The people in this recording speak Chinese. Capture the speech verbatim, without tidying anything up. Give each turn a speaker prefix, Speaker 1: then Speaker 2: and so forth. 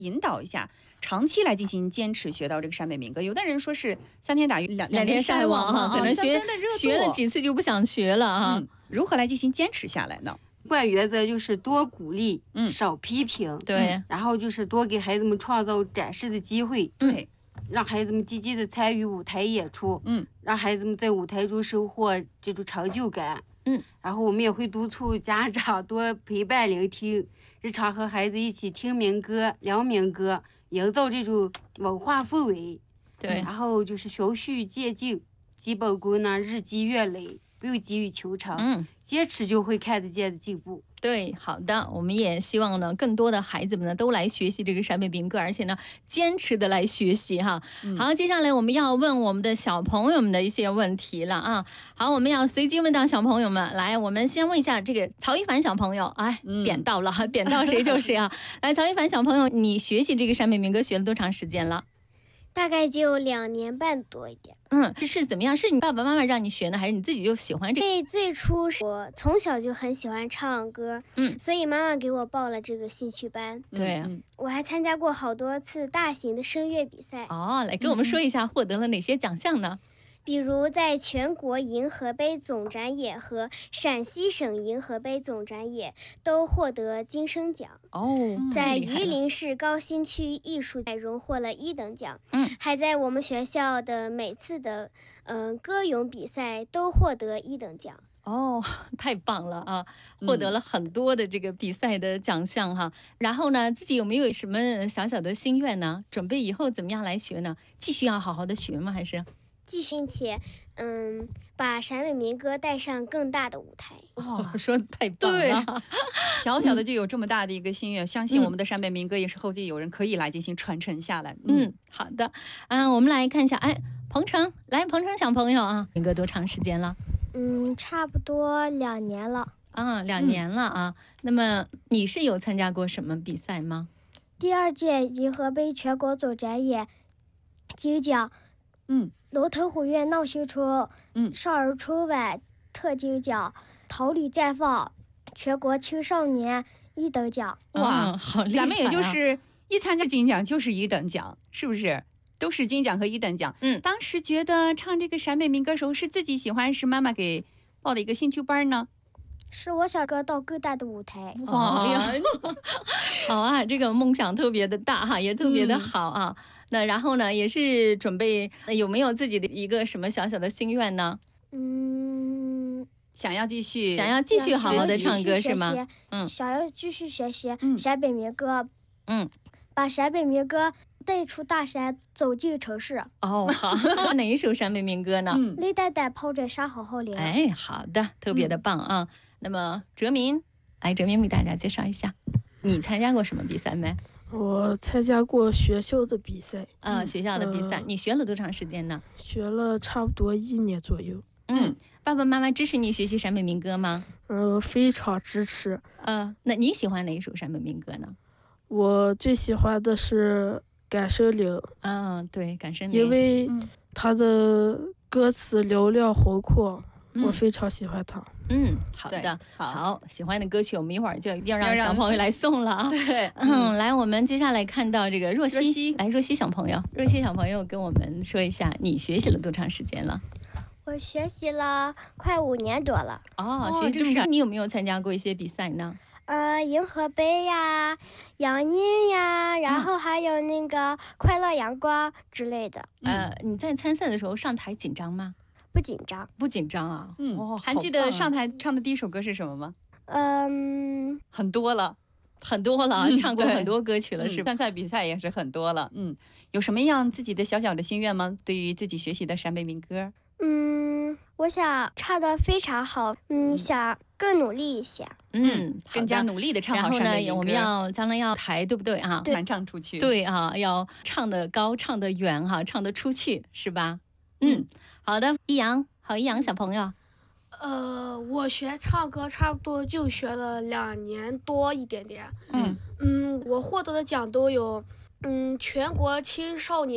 Speaker 1: 引导一下，长期来进行坚持学到这个陕北民歌。有的人说是三天打鱼两
Speaker 2: 两天晒网哈，可能学学了几次就不想学了啊、
Speaker 1: 嗯。如何来进行坚持下来呢？
Speaker 3: 关原则就是多鼓励，嗯，少批评，
Speaker 2: 对，
Speaker 3: 然后就是多给孩子们创造展示的机会，
Speaker 1: 对，
Speaker 3: 让孩子们积极的参与舞台演出，
Speaker 1: 嗯，
Speaker 3: 让孩子们在舞台中收获这种成就感，
Speaker 2: 嗯，
Speaker 3: 然后我们也会督促家长多陪伴聆听，日常和孩子一起听民歌、聊民歌，营造这种文化氛围，
Speaker 2: 对，
Speaker 3: 然后就是循序渐进，基本功呢日积月累。不用急于求成，嗯，坚持就会看得见的进步。
Speaker 2: 对，好的，我们也希望呢，更多的孩子们呢都来学习这个陕北民歌，而且呢，坚持的来学习哈。嗯、好，接下来我们要问我们的小朋友们的一些问题了啊。好，我们要随机问到小朋友们来，我们先问一下这个曹一凡小朋友，哎，嗯、点到了，点到谁就谁啊。来，曹一凡小朋友，你学习这个陕北民歌学了多长时间了？
Speaker 4: 大概就两年半多一点。
Speaker 2: 嗯，是怎么样？是你爸爸妈妈让你学呢，还是你自己就喜欢这个？
Speaker 4: 对，最初是我从小就很喜欢唱歌，嗯，所以妈妈给我报了这个兴趣班。
Speaker 2: 对、
Speaker 4: 嗯，我还参加过好多次大型的声乐比赛。
Speaker 2: 哦，来跟我们说一下获得了哪些奖项呢？
Speaker 4: 比如在全国银河杯总展演和陕西省银河杯总展演都获得金声奖
Speaker 2: 哦，
Speaker 4: 在榆林市高新区艺术赛荣获了一等奖，嗯，还在我们学校的每次的嗯、呃、歌咏比赛都获得一等奖。
Speaker 2: 哦，太棒了啊！获得了很多的这个比赛的奖项哈、嗯。然后呢，自己有没有什么小小的心愿呢？准备以后怎么样来学呢？继续要好好的学吗？还是？
Speaker 4: 继续且，嗯，把陕北民歌带上更大的舞台。
Speaker 2: 哦，说的太棒了！
Speaker 1: 对，小小的就有这么大的一个心愿，嗯、相信我们的陕北民歌也是后继有人，可以来进行传承下来。
Speaker 2: 嗯，嗯好的，啊，我们来看一下，哎，彭程，来，彭程小朋友啊，民歌多长时间了？
Speaker 4: 嗯，差不多两年了。
Speaker 2: 啊，两年了啊。嗯、那么你是有参加过什么比赛吗？
Speaker 4: 第二届银河杯全国总展演金奖。嗯，龙腾虎跃闹新春，嗯，少儿春晚特金奖，桃李绽放，全国青少年一等奖。
Speaker 1: 哇，
Speaker 2: 嗯、好厉害、啊！
Speaker 1: 咱们也就是一参加金奖就是一等奖，是不是？都是金奖和一等奖。嗯，当时觉得唱这个陕北民歌时候是自己喜欢，是妈妈给报的一个兴趣班呢？
Speaker 4: 是我想得到更大的舞台。
Speaker 2: 哇呀，好啊，这个梦想特别的大哈，也特别的好啊。嗯、那然后呢，也是准备有没有自己的一个什么小小的心愿呢？
Speaker 4: 嗯，
Speaker 1: 想要继续，
Speaker 2: 想要继续好好的唱歌是吗？
Speaker 4: 嗯，想要继续学习陕北民歌。
Speaker 2: 嗯，
Speaker 4: 把陕北民歌带出大山，走进城市。
Speaker 2: 哦，好，哪一首陕北民歌呢？
Speaker 4: 嗯，雷蛋蛋抛着沙好好铃。
Speaker 2: 哎，好的，特别的棒啊。嗯、那么哲民，来，哲民为大家介绍一下，你参加过什么比赛没？
Speaker 5: 我参加过学校的比赛。
Speaker 2: 啊、呃，学校的比赛、呃，你学了多长时间呢？
Speaker 5: 学了差不多一年左右。
Speaker 2: 嗯，爸爸妈妈支持你学习陕北民歌吗？
Speaker 5: 嗯、呃，非常支持。
Speaker 2: 呃，那你喜欢哪一首陕北民歌呢？
Speaker 5: 我最喜欢的是《感生岭》。
Speaker 2: 嗯，对，《感生岭》，
Speaker 5: 因为它的歌词嘹亮宏阔。嗯、我非常喜欢它。
Speaker 2: 嗯，好的，好，好，喜欢的歌曲，我们一会儿就一定要让小朋友来送了啊。
Speaker 1: 对，
Speaker 2: 嗯，来，我们接下来看到这个若曦，若曦来，若曦小朋友，若曦小朋友跟我们说一下，你学习了多长时间了？
Speaker 4: 我学习了快五年多了。
Speaker 2: 哦，学习这么长，你有没有参加过一些比赛呢？
Speaker 4: 呃，银河杯呀，杨音呀，然后还有那个快乐阳光之类的。
Speaker 2: 嗯、呃，你在参赛的时候上台紧张吗？
Speaker 4: 不紧张，
Speaker 2: 不紧张啊。
Speaker 1: 嗯，哦、还记得上台唱的第一首歌是什么吗？
Speaker 4: 嗯，
Speaker 1: 很多了，
Speaker 2: 很多了，嗯、唱过很多歌曲了，是吧？
Speaker 1: 参赛比赛也是很多了。嗯，有什么样自己的小小的心愿吗？对于自己学习的陕北民歌？
Speaker 4: 嗯，我想唱得非常好，嗯，想更努力一些。
Speaker 2: 嗯，
Speaker 1: 更加努力的唱好陕北民歌。
Speaker 2: 然后呢，我们要将来要台，对不对啊？
Speaker 1: 传唱出去。
Speaker 2: 对啊，要唱得高，唱得远哈，唱得出去，是吧？嗯，好的，易阳，好，易阳小朋友。
Speaker 6: 呃，我学唱歌差不多就学了两年多一点点。
Speaker 2: 嗯
Speaker 6: 嗯，我获得的奖都有，嗯，全国青少年